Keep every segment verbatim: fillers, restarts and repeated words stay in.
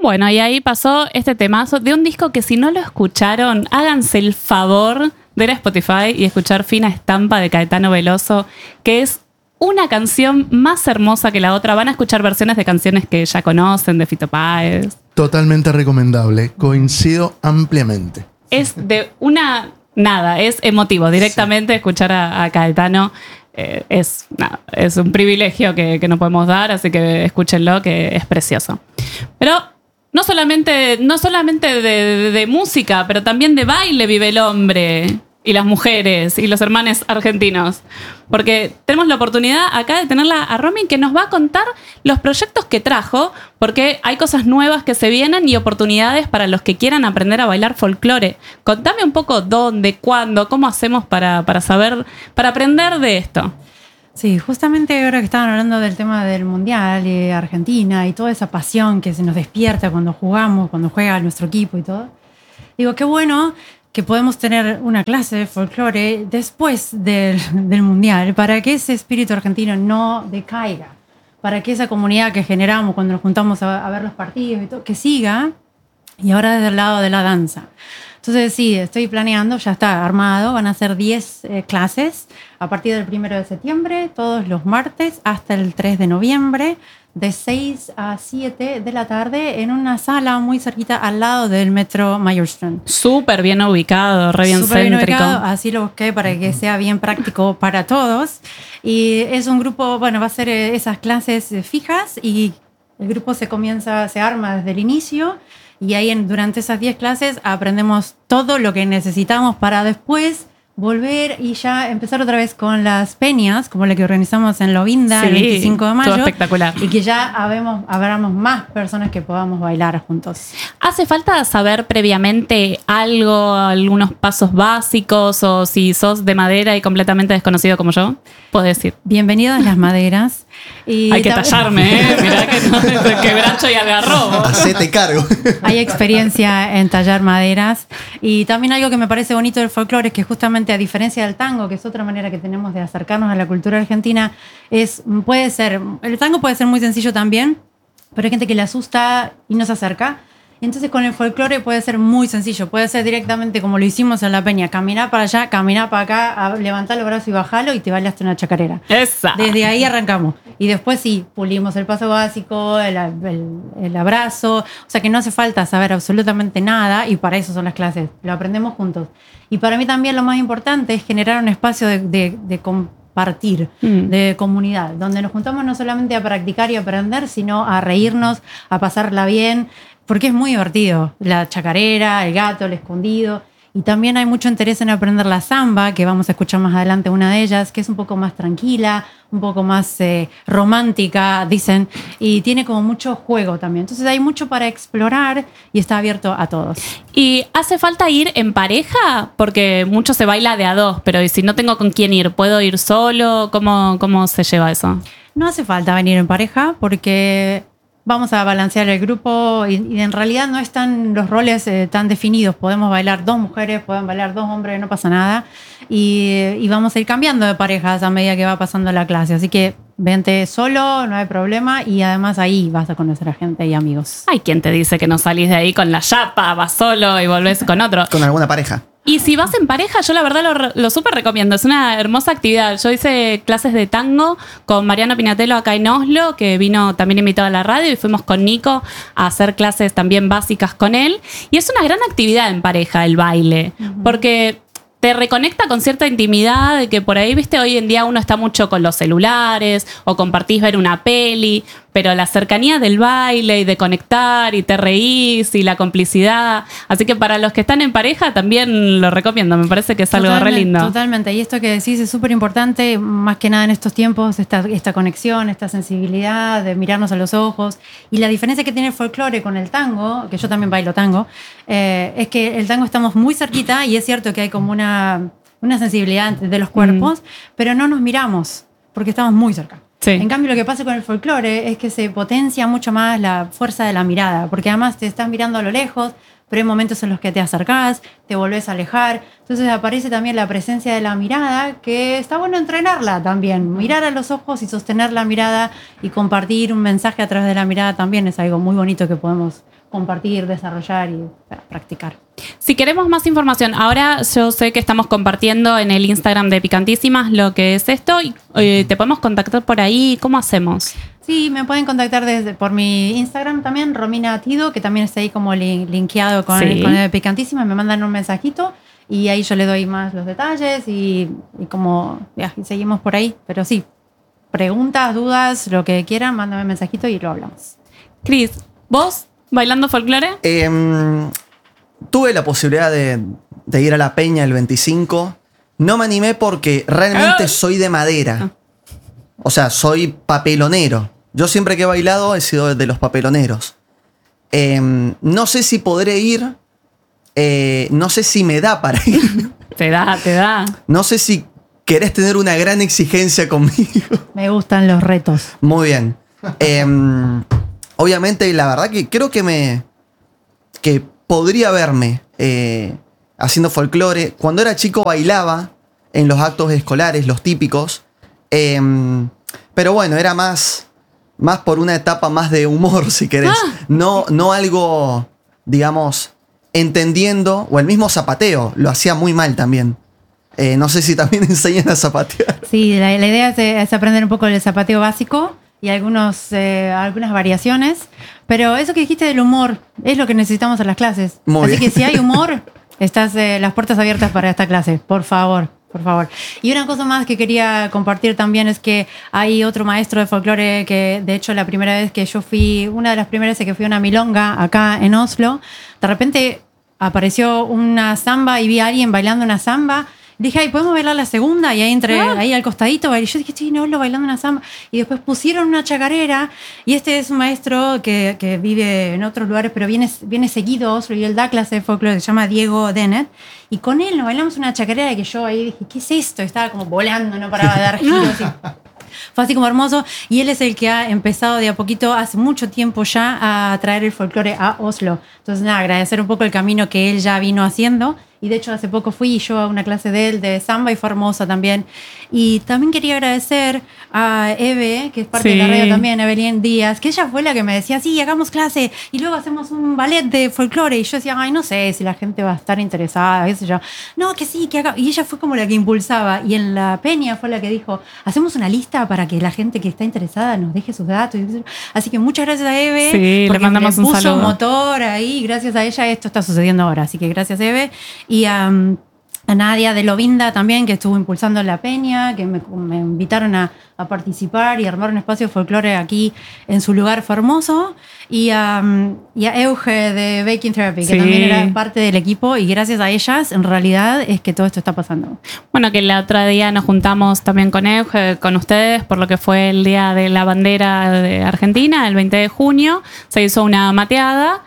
Bueno, y ahí pasó este temazo de un disco que si no lo escucharon, háganse el favor de ir a Spotify y escuchar Fina Estampa de Caetano Veloso, que es una canción más hermosa que la otra. Van a escuchar versiones de canciones que ya conocen, de Fito Páez. Totalmente recomendable, coincido ampliamente. Es de una... Nada, es emotivo. Directamente sí. Escuchar a, a Caetano eh, es, nada, es un privilegio que, que no podemos dar, así que escúchenlo, que es precioso. Pero no solamente, no solamente de, de, de música, pero también de baile vive el hombre y las mujeres y los hermanos argentinos. Porque tenemos la oportunidad acá de tenerla a Romy, que nos va a contar los proyectos que trajo, porque hay cosas nuevas que se vienen y oportunidades para los que quieran aprender a bailar folclore. Contame un poco dónde, cuándo, cómo hacemos para, para saber, para aprender de esto. Sí, justamente ahora que estaban hablando del tema del Mundial y Argentina y toda esa pasión que se nos despierta cuando jugamos, cuando juega nuestro equipo y todo, digo, qué bueno que podemos tener una clase de folclore después del, del Mundial para que ese espíritu argentino no decaiga, para que esa comunidad que generamos cuando nos juntamos a, a ver los partidos y todo, que siga, y ahora desde el lado de la danza. Entonces sí, estoy planeando, ya está armado, van a ser diez eh, clases a partir del primero de septiembre, todos los martes hasta el tres de noviembre, de seis a siete de la tarde en una sala muy cerquita al lado del metro Mayorstrand. Súper bien ubicado, re bien Súper bien céntrico. ubicado, así lo busqué para que sea bien práctico para todos. Y es un grupo, bueno, va a ser esas clases fijas y el grupo se comienza, se arma desde el inicio y ahí en, durante esas diez clases aprendemos todo lo que necesitamos para después volver y ya empezar otra vez con las peñas, como la que organizamos en Lovinda sí, el veinticinco de mayo. Todo espectacular. Y que ya habemos, habramos más personas que podamos bailar juntos. ¿Hace falta saber previamente algo, algunos pasos básicos, o si sos de madera y completamente desconocido como yo? Puedes decir. Bienvenidos a las maderas. Y hay que tallarme, ¿eh? Mirá que no es quebracho y algarrobo. Hacete cargo. Hay experiencia en tallar maderas. Y también algo que me parece bonito del folclore es que justamente a diferencia del tango, que es otra manera que tenemos de acercarnos a la cultura argentina, es, puede ser, el tango puede ser muy sencillo también, pero hay gente que le asusta y no se acerca. Entonces con el folclore puede ser muy sencillo, puede ser directamente como lo hicimos en la peña, caminar para allá, caminar para acá, levantar los brazos y bajarlo y te bailaste una chacarera. Esa. Desde ahí arrancamos. Y después sí, pulimos el paso básico, el, el, el abrazo, o sea que no hace falta saber absolutamente nada y para eso son las clases, lo aprendemos juntos. Y para mí también lo más importante es generar un espacio de, de, de compartir, mm. de comunidad, donde nos juntamos no solamente a practicar y aprender, sino a reírnos, a pasarla bien, porque es muy divertido. La chacarera, el gato, el escondido. Y también hay mucho interés en aprender la samba, que vamos a escuchar más adelante una de ellas, que es un poco más tranquila, un poco más eh, romántica, dicen, y tiene como mucho juego también. Entonces hay mucho para explorar y está abierto a todos. ¿Y hace falta ir en pareja? Porque mucho se baila de a dos, pero si no tengo con quién ir, ¿puedo ir solo? ¿Cómo, cómo se lleva eso? No hace falta venir en pareja porque vamos a balancear el grupo y, y en realidad no están los roles eh, tan definidos. Podemos bailar dos mujeres, pueden bailar dos hombres, no pasa nada. Y, y vamos a ir cambiando de parejas a medida que va pasando la clase. Así que vente solo, no hay problema. Y además ahí vas a conocer a gente y amigos. Hay quien te dice que no salís de ahí con la chapa, vas solo y volvés con otro. Con alguna pareja. Y si vas en pareja, yo la verdad lo, lo súper recomiendo. Es una hermosa actividad. Yo hice clases de tango con Mariano Pinatello acá en Oslo, que vino también invitado a la radio, y fuimos con Nico a hacer clases también básicas con él. Y es una gran actividad en pareja el baile, uh-huh. porque te reconecta con cierta intimidad, de que por ahí, viste, hoy en día uno está mucho con los celulares o compartís ver una peli, pero la cercanía del baile y de conectar y te reís y la complicidad. Así que para los que están en pareja también lo recomiendo, me parece que es algo totalmente, re lindo. Totalmente, y esto que decís es súper importante, más que nada en estos tiempos, esta, esta conexión, esta sensibilidad de mirarnos a los ojos. Y la diferencia que tiene el folclore con el tango, que yo también bailo tango, eh, es que el tango estamos muy cerquita y es cierto que hay como una, una sensibilidad de los cuerpos, mm. pero no nos miramos porque estamos muy cerca. Sí. En cambio, lo que pasa con el folclore es que se potencia mucho más la fuerza de la mirada, porque además te estás mirando a lo lejos, pero hay momentos en los que te acercás, te volvés a alejar. Entonces aparece también la presencia de la mirada, que está bueno entrenarla también. Mirar a los ojos y sostener la mirada y compartir un mensaje a través de la mirada también es algo muy bonito que podemos compartir, desarrollar y para, practicar. Si queremos más información, ahora yo sé que estamos compartiendo en el Instagram de Picantísimas lo que es esto. Y, eh, ¿te podemos contactar por ahí? ¿Cómo hacemos? Sí, me pueden contactar desde por mi Instagram también, Romina Tido, que también está ahí como lin- linkeado con, Sí. con el Picantísima. Me mandan un mensajito y ahí yo le doy más los detalles y, y como ya, y seguimos por ahí. Pero sí, preguntas, dudas, lo que quieran, mándame un mensajito y lo hablamos. Cris, ¿vos bailando folclore? Eh, tuve la posibilidad de, de ir a la peña el veinticinco. No me animé porque realmente Ah. soy de madera. O sea, soy papelonero. Yo siempre que he bailado he sido de los papeloneros. Eh, no sé si podré ir. Eh, no sé si me da para ir. Te da, te da. No sé si querés tener una gran exigencia conmigo. Me gustan los retos. Muy bien. Eh, obviamente, la verdad que creo que me. que podría verme eh, haciendo folclore. Cuando era chico bailaba en los actos escolares, los típicos. Eh, pero bueno, era más. más por una etapa más de humor, si querés. Ah. No, no algo, digamos, entendiendo. O el mismo zapateo. Lo hacía muy mal también. Eh, no sé si también enseñan a zapatear. Sí, la, la idea es, es aprender un poco el zapateo básico y algunos, eh, algunas variaciones. Pero eso que dijiste del humor es lo que necesitamos en las clases. Muy Así bien. que si hay humor, estás eh, las puertas abiertas para esta clase. Por favor, por favor. Y una cosa más que quería compartir también es que hay otro maestro de folclore que, de hecho, la primera vez que yo fui, una de las primeras veces que fui a una milonga acá en Oslo, de repente apareció una samba y vi a alguien bailando una samba. Dije, ay, ¿podemos bailar la segunda? Y ahí entré Ah. ahí al costadito. Y yo dije, estoy no, lo bailando una samba. Y después pusieron una chacarera. Y este es un maestro que, que vive en otros lugares, pero viene, viene seguido a Oslo y él da clase de folclore, se llama Diego Dennett. Y con él nos bailamos una chacarera que yo ahí dije, ¿qué es esto? Estaba como volando, no paraba de dar giros. Y fue así como hermoso. Y él es el que ha empezado de a poquito, hace mucho tiempo ya, a traer el folclore a Oslo. Entonces, nada, agradecer un poco el camino que él ya vino haciendo. Y de hecho, hace poco fui yo a una clase de él de samba y fue hermosa también. Y también quería agradecer a Eve, que es parte Sí. de la radio también, Evelyn Díaz, que ella fue la que me decía, sí, hagamos clase y luego hacemos un ballet de folclore. Y yo decía, ay, no sé si la gente va a estar interesada, qué sé yo. No, que sí, que haga. Y ella fue como la que impulsaba. Y en la peña fue la que dijo, hacemos una lista para que la gente que está interesada nos deje sus datos. Así que muchas gracias a Eve. Sí, le porque mandamos me un puso saludo. motor ahí. Gracias a ella esto está sucediendo ahora. Así que gracias, Eve. Y um, a Nadia de Lovinda también, que estuvo impulsando la peña, que me, me invitaron a, a participar y armar un espacio de folclore aquí en su lugar, fue hermoso. Y, um, y a Euge de Baking Therapy, que Sí. también era parte del equipo, y gracias a ellas, en realidad, es que todo esto está pasando. Bueno, que el otro día nos juntamos también con Euge, con ustedes, por lo que fue el Día de la Bandera de Argentina, el veinte de junio. Se hizo una mateada.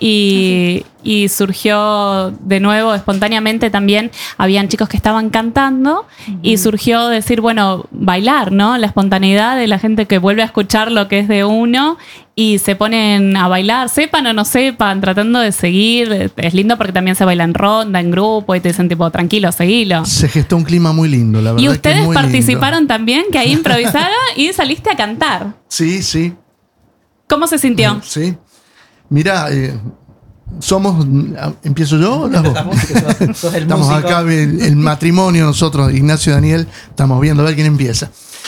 Y, y surgió de nuevo espontáneamente también, habían chicos que estaban cantando y surgió decir, bueno, bailar, ¿no? La espontaneidad de la gente que vuelve a escuchar lo que es de uno y se ponen a bailar, sepan o no sepan, tratando de seguir. Es lindo porque también se baila en ronda, en grupo y te dicen tipo, tranquilo, seguilo. Se gestó un clima muy lindo, la verdad. Y que ustedes muy participaron lindo. también, que ahí improvisaron y saliste a cantar. Sí, sí. ¿Cómo se sintió? Sí. Mira, eh, somos. ¿Empiezo yo o las vos? La música, sos- sos el Estamos músico. acá, el, el matrimonio, nosotros, Ignacio y Daniel, estamos viendo a ver quién empieza.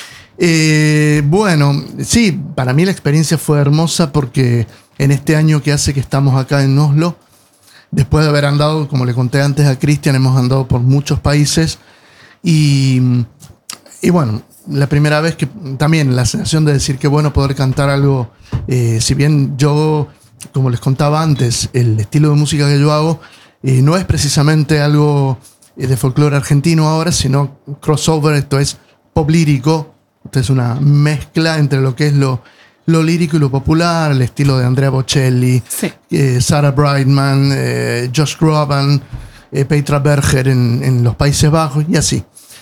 Eh, bueno, sí, para mí la experiencia fue hermosa porque en este año que hace que estamos acá en Oslo, después de haber andado, como le conté antes a Cristian, hemos andado por muchos países y, y bueno, la primera vez que también la sensación de decir que bueno poder cantar algo, eh, si bien yo, como les contaba antes, el estilo de música que yo hago eh, no es precisamente algo eh, de folclore argentino ahora, sino crossover, esto es pop lírico, esto es una mezcla entre lo que es lo, lo lírico y lo popular, el estilo de Andrea Bocelli, Sí. eh, Sarah Brightman, eh, Josh Groban, eh, Petra Berger en, en los Países Bajos y así.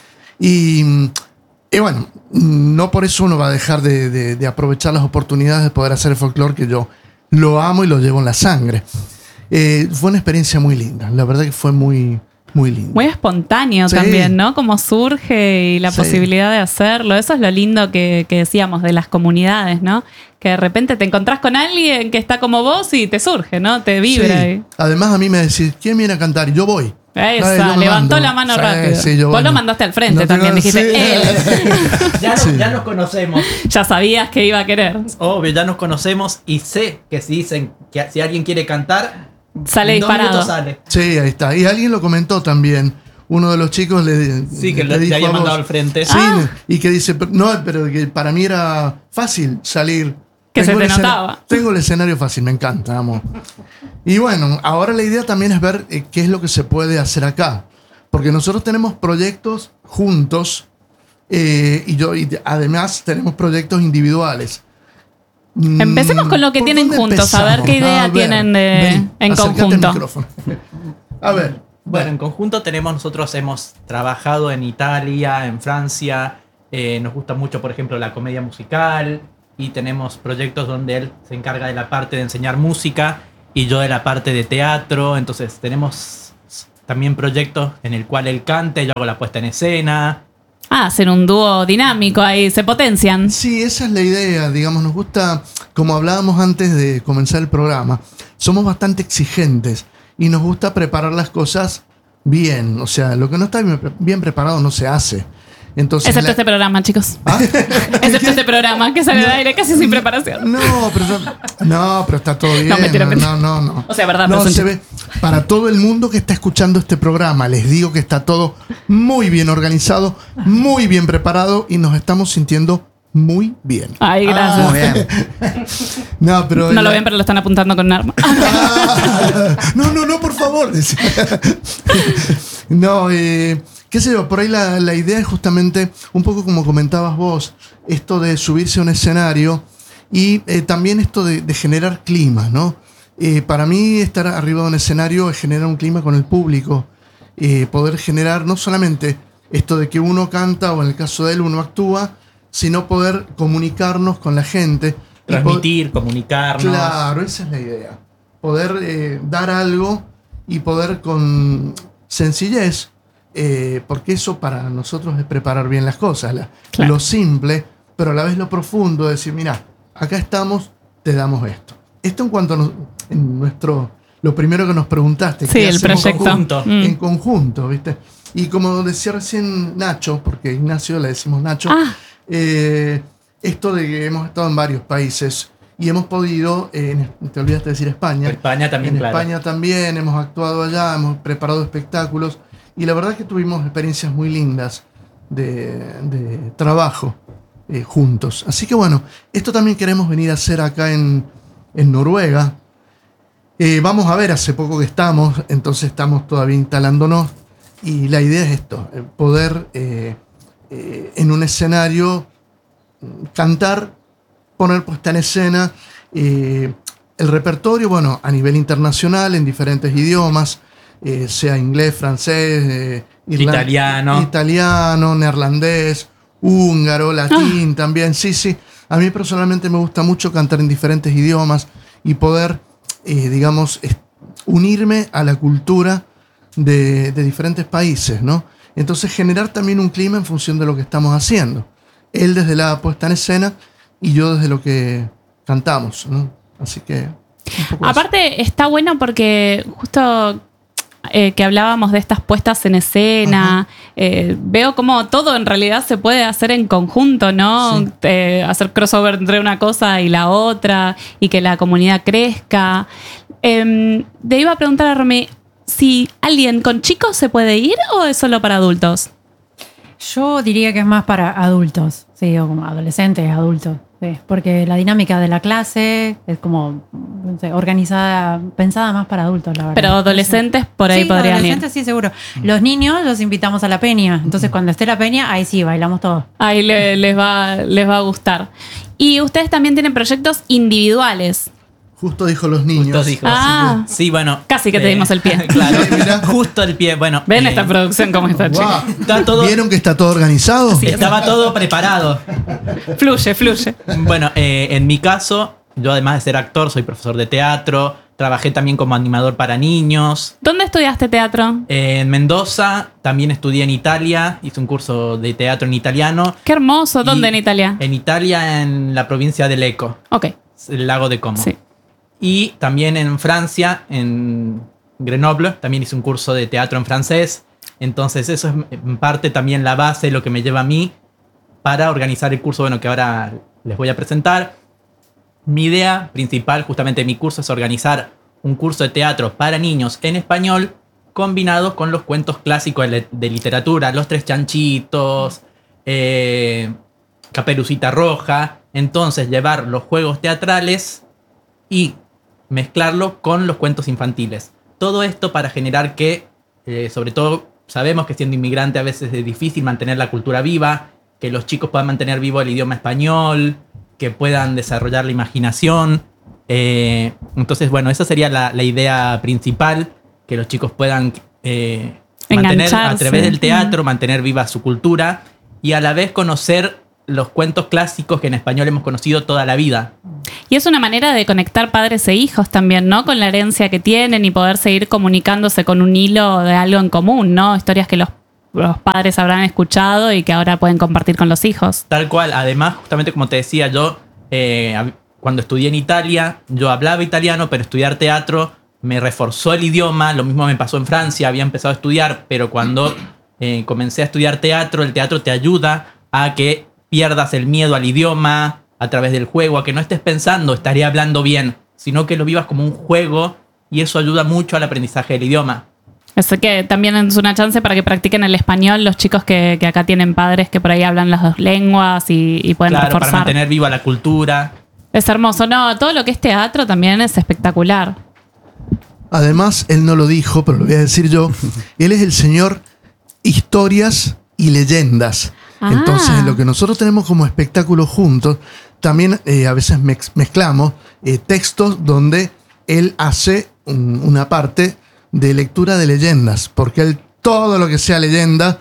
Y, y bueno, no por eso uno va a dejar de, de, de aprovechar las oportunidades de poder hacer el folclore, que yo lo amo y lo llevo en la sangre. Eh, fue una experiencia muy linda, la verdad que fue muy, muy lindo. Muy espontáneo Sí. también, ¿no? Como surge y la Sí. posibilidad de hacerlo. Eso es lo lindo que, que decíamos de las comunidades, ¿no? Que de repente te encontrás con alguien que está como vos y te surge, ¿no? Te vibra. Sí. Y- Además, a mí me decís, ¿quién viene a cantar? Y yo voy. Esa, Ay, yo me levantó mando. la mano Sí, rápido. sí, yo Vos voy. lo mandaste al frente No también, tengo- dijiste, sí. él. Ya, no- Sí. ya nos conocemos. Ya sabías que iba a querer. Obvio, ya nos conocemos y sé que si dicen que si alguien quiere cantar, Sale en dos disparado. minutos sale. Sí, ahí está. Y alguien lo comentó también. Uno de los chicos le, Sí, que le lo- te dijo había a vos. mandado al frente. Sí, Ah. y que dice, pero- no, pero que para mí era fácil salir. Que se Tengo te el escena- notaba. Tengo el escenario fácil, me encanta, amo. Y bueno, ahora la idea también es ver eh, qué es lo que se puede hacer acá. Porque nosotros tenemos proyectos juntos eh, y yo y además tenemos proyectos individuales. Mm, Empecemos con lo que ¿por tienen dónde juntos, a ver qué empezamos? idea A ver, tienen de- vení, en acércate al conjunto. micrófono. A ver, Bueno, en conjunto tenemos, nosotros hemos trabajado en Italia, en Francia, eh, nos gusta mucho, por ejemplo, la comedia musical y tenemos proyectos donde él se encarga de la parte de enseñar música y yo de la parte de teatro, entonces tenemos también proyectos en el cual él canta, yo hago la puesta en escena. Ah, hacen un dúo dinámico ahí, se potencian. sí, esa es la idea, digamos, nos gusta, como hablábamos antes de comenzar el programa, somos bastante exigentes y nos gusta preparar las cosas bien, o sea, lo que no está bien, bien preparado no se hace. Entonces, Excepto la- este programa, chicos. ¿Ah? Excepto este programa que sale de aire casi sin preparación. No, pero, no, pero está todo bien. No, mentira, no, mentira. no, no, no. O sea, verdad, No, pero es un se ve. Para todo el mundo que está escuchando este programa, les digo que está todo muy bien organizado, muy bien preparado y nos estamos sintiendo muy bien. Ay, gracias. Muy bien. No, pero No lo la- ven, pero lo están apuntando con un arma. Ah, no, no, no, por favor. decía. No, eh, qué sé yo, por ahí la, la idea es justamente, un poco como comentabas vos, esto de subirse a un escenario y eh, también esto de, de generar clima, ¿no? Eh, para mí estar arriba de un escenario es generar un clima con el público, eh, poder generar no solamente esto de que uno canta o en el caso de él uno actúa, sino poder comunicarnos con la gente. y poder- Transmitir, comunicarnos. Claro, esa es la idea. Poder eh, dar algo y poder con sencillez, eh, porque eso para nosotros es preparar bien las cosas, la- Claro. lo simple, pero a la vez lo profundo, decir, mira, acá estamos, te damos esto. Esto en cuanto a nos- en nuestro, lo primero que nos preguntaste, Sí, ¿qué el hacemos proyecto. conjunto? Mm. en conjunto, ¿viste? Y como decía recién Nacho, porque Ignacio le decimos Nacho, Ah. eh, esto de que hemos estado en varios países y hemos podido, eh, en- te olvidaste de decir España, España también, en claro. España también hemos actuado allá, hemos preparado espectáculos y la verdad que tuvimos experiencias muy lindas de, de trabajo eh, juntos. Así que bueno, esto también queremos venir a hacer acá en, en Noruega. Eh, vamos a ver, hace poco que estamos, entonces estamos todavía instalándonos y la idea es esto, eh, poder eh, eh, en un escenario mm, cantar, poner puesta en escena, eh, el repertorio, bueno, a nivel internacional, en diferentes idiomas, eh, sea inglés, francés, eh, irlan- Italiano. italiano, neerlandés, húngaro, latín también, sí, sí. A mí personalmente me gusta mucho cantar en diferentes idiomas y poder, eh, digamos, es- unirme a la cultura de, de diferentes países, ¿no? Entonces generar también un clima en función de lo que estamos haciendo. Él desde la puesta en escena y yo desde lo que cantamos, ¿no? Así que... un poco eso. Aparte, está bueno porque justo eh, que hablábamos de estas puestas en escena, eh, veo como todo en realidad se puede hacer en conjunto, ¿no? Sí. Eh, hacer crossover entre una cosa y la otra y que la comunidad crezca. Eh, te iba a preguntar a Romy, si alguien con chicos se puede ir o es solo para adultos. Yo diría que es más para adultos, sí, o como adolescentes, adultos, sí, porque la dinámica de la clase es como no sé, organizada, pensada más para adultos, la verdad. Pero adolescentes por ahí sí, podrían adolescentes sí, seguro. Los niños los invitamos a la peña, entonces cuando esté la peña, ahí sí, bailamos todos. ir. Ahí le- les, va, les va a gustar. Y ustedes también tienen proyectos individuales. Justo dijo los niños. Justo dijo. Ah. Sí, bueno. Casi que te dimos el pie. Claro, Sí, mirá. justo el pie. Bueno, Ven eh, esta producción como está, Guau. chicos. Está todo- ¿Vieron que está todo organizado? Sí. estaba todo preparado. Fluye, fluye. Bueno, eh, en mi caso, yo además de ser actor, soy profesor de teatro, Trabajé también como animador para niños. ¿Dónde estudiaste teatro? En Mendoza, también estudié en Italia, hice un curso de teatro en italiano. Qué hermoso. ¿Dónde Y en Italia? En Italia, en la provincia de Lecco, Ok, el lago de Como. sí. Y también en Francia, en Grenoble, también hice un curso de teatro en francés. Entonces eso es en parte también la base, lo que me lleva a mí para organizar el curso, bueno, que ahora les voy a presentar. Mi idea principal, justamente de mi curso, es organizar un curso de teatro para niños en español combinado con los cuentos clásicos de, de literatura, Los Tres Chanchitos, eh, Caperucita Roja. Entonces llevar los juegos teatrales y mezclarlo con los cuentos infantiles. Todo esto para generar que, eh, sobre todo, sabemos que siendo inmigrante a veces es difícil mantener la cultura viva, que los chicos puedan mantener vivo el idioma español, que puedan desarrollar la imaginación. Eh, entonces, bueno, esa sería la, la idea principal, que los chicos puedan eh, mantener a través del teatro, mantener viva su cultura y a la vez conocer los cuentos clásicos que en español hemos conocido toda la vida. Y es una manera de conectar padres e hijos también, ¿no? Con la herencia que tienen y poder seguir comunicándose con un hilo de algo en común, ¿no? Historias que los, los padres habrán escuchado y que ahora pueden compartir con los hijos. Tal cual. Además, justamente como te decía, yo eh, cuando estudié en Italia, yo hablaba italiano, pero estudiar teatro me reforzó el idioma. Lo mismo me pasó en Francia, había empezado a estudiar, pero cuando eh, comencé a estudiar teatro, el teatro te ayuda a que pierdas el miedo al idioma a través del juego, a que no estés pensando, estaré hablando bien, sino que lo vivas como un juego y eso ayuda mucho al aprendizaje del idioma. Así que también es una chance para que practiquen el español los chicos que, que acá tienen padres que por ahí hablan las dos lenguas y, y pueden claro, reforzar. Para mantener viva la cultura. Es hermoso. No, todo lo que es teatro también es espectacular. Además, él no lo dijo, pero lo voy a decir yo. Él es el señor Historias y Leyendas. Ah. Entonces, lo que nosotros tenemos como espectáculo juntos, también eh, a veces mez- mezclamos eh, textos donde él hace un- una parte de lectura de leyendas, porque él todo lo que sea leyenda...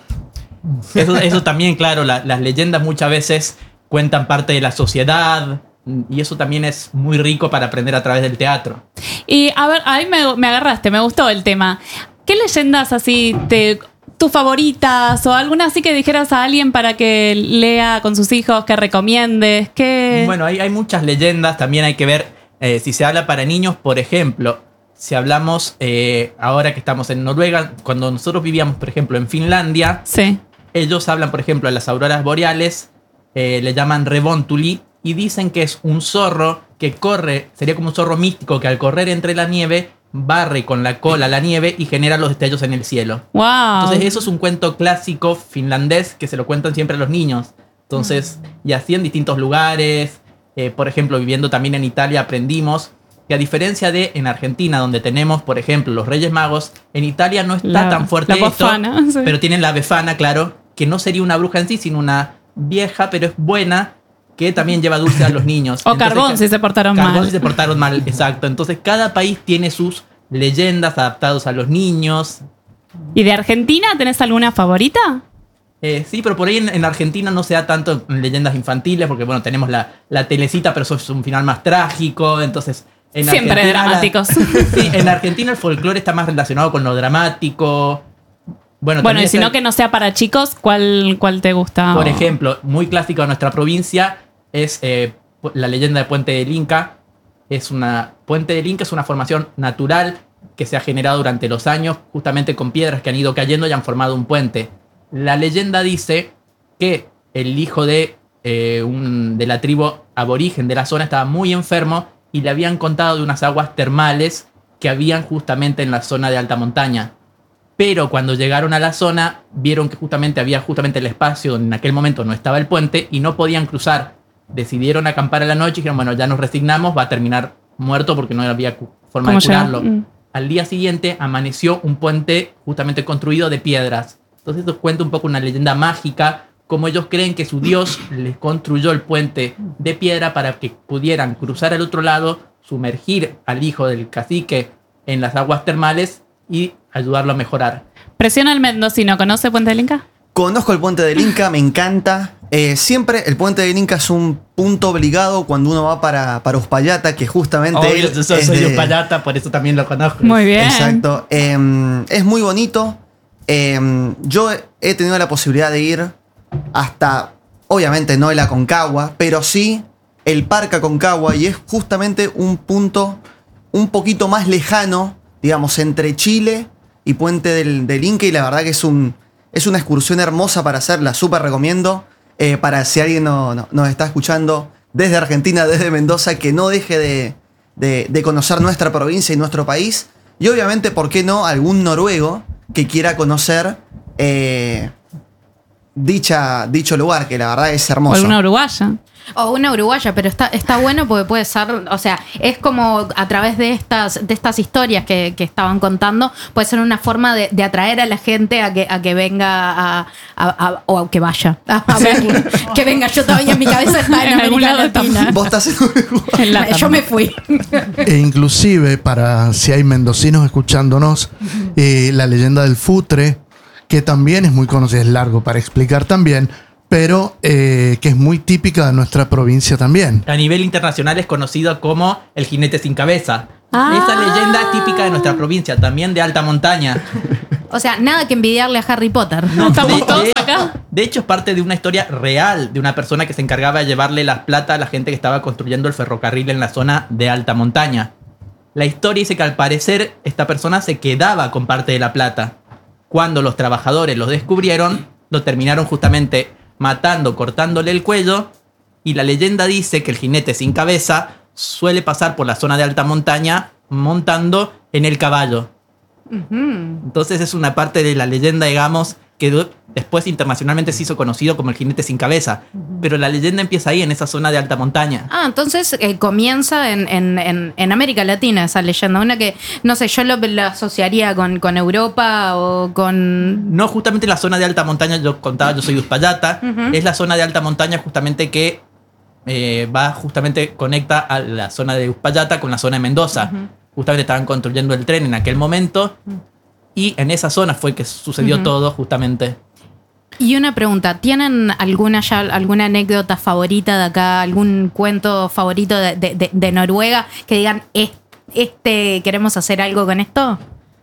Eso, eso también, claro, la- las leyendas muchas veces cuentan parte de la sociedad y eso también es muy rico para aprender a través del teatro. Y a ver, ahí me, me agarraste, me gustó el tema. ¿Qué leyendas así te... tus favoritas o alguna así que dijeras a alguien para que lea con sus hijos, que recomiendes? ¿Qué? Bueno, hay, hay muchas leyendas, también hay que ver eh, si se habla para niños, por ejemplo, si hablamos eh, ahora que estamos en Noruega, cuando nosotros vivíamos, por ejemplo, en Finlandia, Sí. ellos hablan, por ejemplo, de las auroras boreales, eh, le llaman Revontuli y dicen que es un zorro que corre, sería como un zorro místico que al correr entre la nieve barre con la cola la nieve y genera los destellos en el cielo. Wow. Entonces eso es un cuento clásico finlandés que se lo cuentan siempre a los niños. Entonces, y así en distintos lugares, eh, por ejemplo, viviendo también en Italia aprendimos que a diferencia de en Argentina, donde tenemos, por ejemplo, los Reyes Magos, en Italia no está La- tan fuerte la esto, Befana, sí. pero tienen la Befana, claro, que no sería una bruja en sí, sino una vieja, pero es buena, que también lleva dulce a los niños. O Entonces, carbón si se portaron Carbón mal. si se portaron mal, exacto. Entonces cada país tiene sus leyendas adaptados a los niños. ¿Y de Argentina tenés alguna favorita? Eh, sí, pero por ahí en, en Argentina no se da tanto en leyendas infantiles, porque bueno, tenemos la, la telecita, pero eso es un final más trágico, entonces... En Siempre Argentina la- dramáticos. sí, en Argentina el folclore está más relacionado con lo dramático. Bueno, Bueno, también y si está- no que no sea para chicos, ¿cuál, cuál te gusta? Por O- ejemplo, muy clásico de nuestra provincia es eh, pu- la leyenda de Puente del Inca. Es una, Puente del Inca es una formación natural que se ha generado durante los años, justamente con piedras que han ido cayendo y han formado un puente. La leyenda dice que el hijo de, eh, un, de la tribu aborigen de la zona estaba muy enfermo y le habían contado de unas aguas termales que habían justamente en la zona de alta montaña. Pero cuando llegaron a la zona, vieron que justamente había justamente el espacio donde en aquel momento no estaba el puente y no podían cruzar. Decidieron acampar a la noche y dijeron, bueno, ya nos resignamos, va a terminar muerto porque no había cu- forma de ¿Cómo llega? curarlo. Mm. Al día siguiente amaneció un puente justamente construido de piedras. Entonces esto cuenta un poco una leyenda mágica, como ellos creen que su dios les construyó el puente de piedra para que pudieran cruzar al otro lado, sumergir al hijo del cacique en las aguas termales y ayudarlo a mejorar. Presiona al mendocino, ¿conoce Puente del Inca? Conozco el Puente del Inca, me encanta. Eh, siempre el puente del Inca es un punto obligado cuando uno va para, para Uspallata, que justamente... Obvio, él yo soy, es soy de de- Uspallata, por eso también lo conozco. Muy bien. Exacto. Eh, es muy bonito. Eh, yo he tenido la posibilidad de ir hasta, obviamente no el Aconcagua, pero sí el Parque Aconcagua, y es justamente un punto un poquito más lejano, digamos, entre Chile y Puente del, del Inca, y la verdad que es, un, es una excursión hermosa para hacer, la súper recomiendo. Eh, para si alguien no, no- nos está escuchando desde Argentina, desde Mendoza, que no deje de, de- de conocer nuestra provincia y nuestro país. Y obviamente, ¿por qué no algún noruego que quiera conocer eh, dicha, dicho lugar, que la verdad es O hermoso? alguna uruguaya. O una uruguaya, pero está, está bueno porque puede ser, o sea, es como a través de estas, de estas historias que, que estaban contando, puede ser una forma de, de atraer a la gente a que, a que venga a, a- a- o a que vaya a, a verlo. Que venga, yo todavía en mi cabeza está en, En algún América lado estamos. Latina. Vos estás en Uruguay. En la Yo me fui. E inclusive, para si hay mendocinos escuchándonos, eh, la leyenda del Futre, que también es muy conocida, es largo para explicar también, pero eh, que es muy típica de nuestra provincia también. A nivel internacional es conocido como el jinete sin cabeza. Ah. Esa leyenda es típica de nuestra provincia, también de alta montaña. O sea, nada que envidiarle a Harry Potter. No, estamos de, todos de- acá. de hecho, es parte de una historia real de una persona que se encargaba de llevarle las plata a la gente que estaba construyendo el ferrocarril en la zona de alta montaña. La historia dice que al parecer esta persona se quedaba con parte de la plata. Cuando los trabajadores los descubrieron, lo terminaron justamente matando, cortándole el cuello. Y la leyenda dice que el jinete sin cabeza suele pasar por la zona de alta montaña montando en el caballo. Entonces es una parte de la leyenda, digamos, que du- después internacionalmente se hizo conocido como el jinete sin cabeza. Pero la leyenda empieza ahí, en esa zona de alta montaña. Ah, entonces eh, comienza en, en- en- en América Latina esa leyenda. Una que, no sé, yo lo, lo asociaría con, con Europa o con... No justamente la zona de alta montaña, yo contaba, yo soy de Uspallata. Es la zona de alta montaña justamente que eh, va, justamente conecta a la zona de Uspallata con la zona de Mendoza. Justamente estaban construyendo el tren en aquel momento. Y en esa zona fue que sucedió todo, justamente. Y una pregunta, ¿tienen alguna ya alguna anécdota favorita de acá, algún cuento favorito de, de- de- de Noruega que digan, "Es- este, queremos hacer algo con esto"?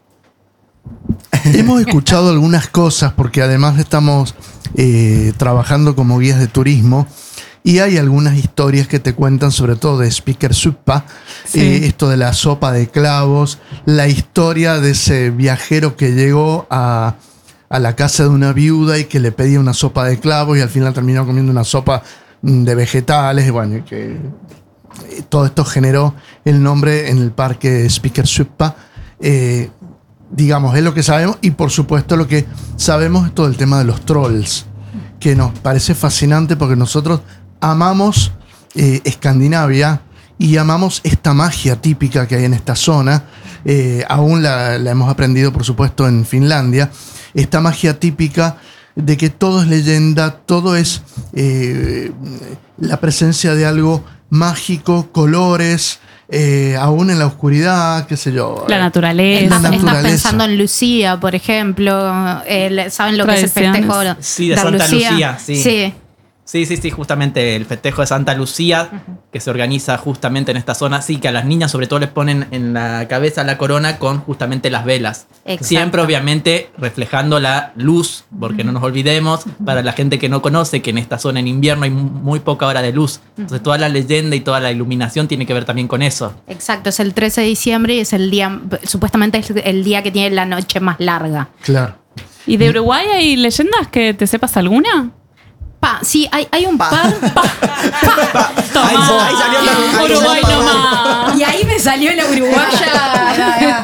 Hemos escuchado algunas cosas porque además estamos eh, trabajando como guías de turismo y hay algunas historias que te cuentan sobre todo de Speaker Suppa, Sí. eh, esto de la sopa de clavos, la historia de ese viajero que llegó a, a la casa de una viuda y que le pedía una sopa de clavos y al final terminó comiendo una sopa mm, de vegetales y bueno, y que eh, todo esto generó el nombre en el parque Speaker Suppa. Eh, digamos, es lo que sabemos y por supuesto lo que sabemos es todo el tema de los trolls, que nos parece fascinante porque nosotros amamos eh, Escandinavia y amamos esta magia típica que hay en esta zona. Eh, aún la, la hemos aprendido, por supuesto, en Finlandia. Esta magia típica de que todo es leyenda, todo es eh, la presencia de algo mágico, colores, eh, aún en la oscuridad, qué sé yo. La eh, naturaleza. La Estás, estás naturaleza. pensando en Lucía, por ejemplo. El- ¿Saben lo que es el Tradiciones. festejo Sí, de Santa Lucía, sí. Sí. Sí, sí, sí, justamente el festejo de Santa Lucía, que se organiza justamente en esta zona. Sí, que a las niñas sobre todo les ponen en la cabeza la corona con justamente las velas. Exacto. Siempre, obviamente, reflejando la luz, porque no nos olvidemos, para la gente que no conoce, que en esta zona en invierno hay muy poca hora de luz. Entonces toda la leyenda y toda la iluminación tiene que ver también con eso. Exacto, es el trece de diciembre y es el día, supuestamente es el día que tiene la noche más larga. Claro. ¿Y de Uruguay hay leyendas que te sepas alguna? Pa, sí, hay, hay un Pa. par. Pa, pa. Toma. Ahí- ahí salió la- ahí Uruguay salió- nomás. Y ahí me salió la uruguaya.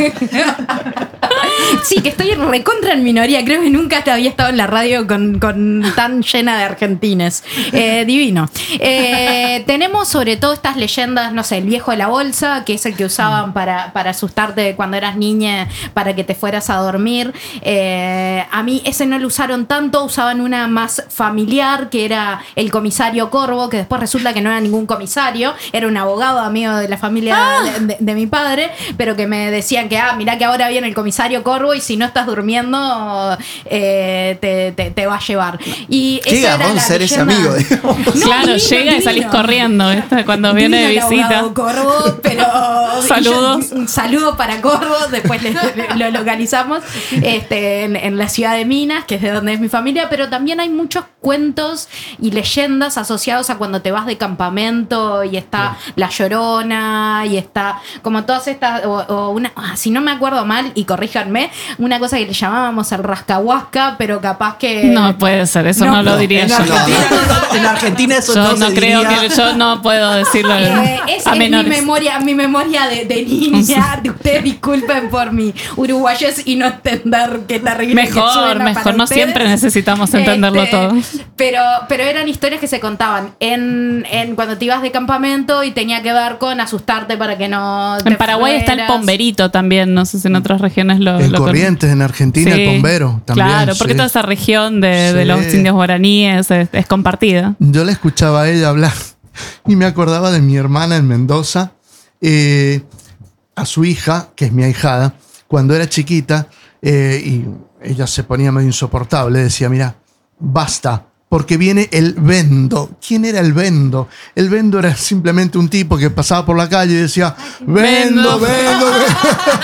Sí, que estoy recontra en minoría. Creo que nunca te había estado en la radio con, con tan llena de argentines. Eh, divino. Eh, tenemos sobre todo estas leyendas, no sé, el viejo de la bolsa, que es el que usaban para, para asustarte cuando eras niña, para que te fueras a dormir. Eh, a mí ese no lo usaron tanto, usaban una más familiar, que era el comisario Corvo, que después resulta que no era ningún comisario, era un abogado amigo de la familia de, de- de mi padre, pero que me decían que, ah, mirá que ahora viene el comisario corvo y si no estás durmiendo eh, te, te, te va a llevar. Y Qué esa era garrón la ser ese leyenda. amigo, digamos. No, Claro, divino, llega y divino. salís corriendo, ¿viste? Cuando viene de Divino el visita. abogado Corvo, pero Saludos. yo- un saludo para Corvo, después le- le- lo localizamos este, en, en la ciudad de Minas, que es de donde es mi familia, pero también hay muchos cuentos y leyendas asociados a cuando te vas de campamento y está La Llorona y está como todas estas, o, o una, ah, si no me acuerdo mal, y corríjanme, una cosa que le llamábamos el rascahuasca, pero capaz que... No puede ser, eso no, No, lo no, diría En yo. Argentina, en Argentina eso Yo no, no se creo diría. que yo no puedo decirlo Eh, esa a es mi menores. memoria, mi memoria de, de niña. Ustedes disculpen por mi uruguayés y no entender qué terrible que Mejor, suena mejor, para no ustedes. siempre necesitamos entenderlo Este, todo. Pero, pero eran historias que se contaban en, en cuando te ibas de campamento y tenía que ver con asustarte para que no te En Paraguay está el fueras. pomberito también, no sé si en otras regiones lo... En lo con- Corrientes, en Argentina, Sí, el bombero también. Claro, porque sí. toda esa región de, de Sí. los indios guaraníes es, es compartida. Yo la escuchaba a ella hablar y me acordaba de mi hermana en Mendoza, eh, a su hija, que es mi ahijada, cuando era chiquita, eh, y ella se ponía medio insoportable, decía, mira, basta, porque viene el vendo. ¿Quién era el vendo? El vendo era simplemente un tipo que pasaba por la calle y decía, vendo, Vendo. vendo, vendo.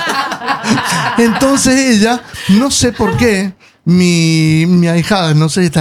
Entonces ella, no sé por qué, mi, mi ahijada, no sé, esta